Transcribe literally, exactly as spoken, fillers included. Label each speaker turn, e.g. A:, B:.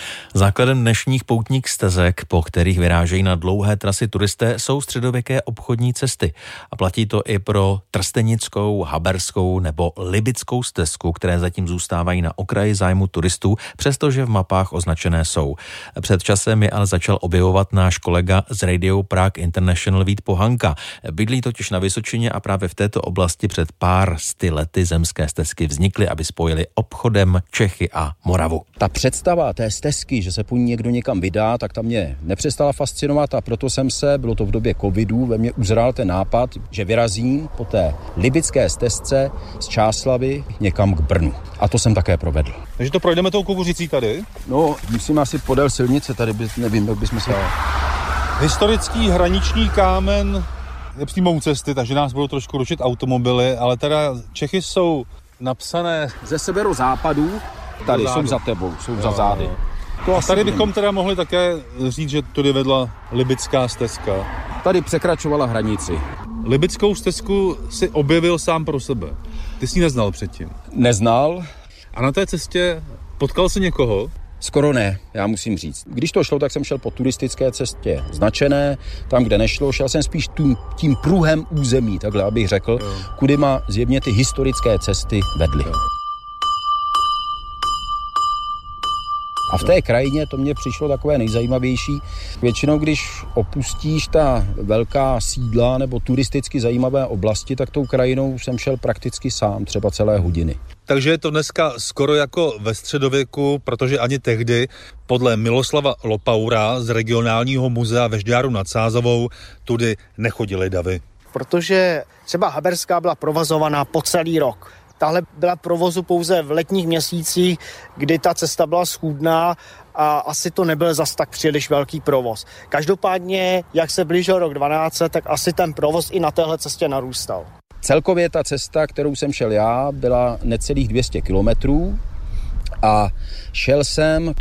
A: Základem dnešních poutních stezek, po kterých vyrážejí na dlouhé trasy turisté, jsou středověké obchodní cesty. A platí to i pro trstenickou, haberskou nebo libickou stezku, které zatím zůstávají na okraji zájmu turistů, přestože v mapách označené jsou. Před časem je ale začal objevovat náš kolega z Radio Prague International Vít Pohanka. Bydlí totiž na Vysočině a právě v této oblasti před pár sty lety zemské stezky vznikly, aby spojili obchodem Čechy a Moravu.
B: Ta představa té stezky, že se po ní někdo někam vydá, tak ta mě nepřestala fascinovat a proto jsem se, bylo to v době covidu, ve mně uzrál ten nápad, že vyrazím po té libické stezce z Čáslavi někam k Brnu. A to jsem také provedl.
C: Takže to projdeme tou Kukuřicí tady?
B: No, musím asi podél silnice, tady by, nevím, jak bychom se...
C: Historický hraniční kámen je přímo u cesty, takže nás budou trošku rušit automobily, ale teda Čechy jsou napsané
B: ze severozápadu, tady jsou za tebou, jsou jo, za zády.
C: To a tady bychom teda mohli také říct, že tudy vedla libická stezka.
B: Tady překračovala hranici.
C: Libickou stezku si objevil sám pro sebe. Ty jsi ji neznal předtím.
B: Neznal.
C: A na té cestě potkal jsi někoho?
B: Skoro ne, já musím říct. Když to šlo, tak jsem šel po turistické cestě značené, tam, kde nešlo, šel jsem spíš tím, tím pruhem území, takhle abych řekl, jo. Kudy má zjevně ty historické cesty vedly. Jo. A v té krajině to mně přišlo takové nejzajímavější. Většinou, když opustíš ta velká sídla nebo turisticky zajímavé oblasti, tak tou krajinou jsem šel prakticky sám, třeba celé hodiny.
C: Takže je to dneska skoro jako ve středověku, protože ani tehdy podle Miloslava Lopaura z regionálního muzea ve Žďáru nad Sázavou tudy nechodily davy.
D: Protože třeba Haberská byla provozovaná po celý rok. Tahle byla provozu pouze v letních měsících, kdy ta cesta byla schůdná a asi to nebyl zas tak příliš velký provoz. Každopádně, jak se blížil rok dvanáct set, tak asi ten provoz i na téhle cestě narůstal.
B: Celkově ta cesta, kterou jsem šel já, byla necelých dvě stě kilometrů a šel jsem